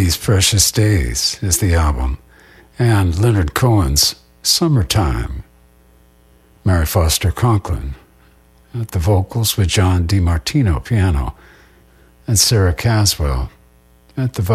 These Precious Days is the album, and Leonard Cohen's Summertime. Mary Foster Conklin at the vocals with John DiMartino piano, and Sarah Caswell at the